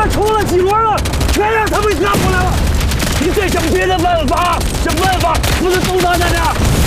他冲了几轮了，全让他们压过来了。你再想别的办法，这办法不是都他的。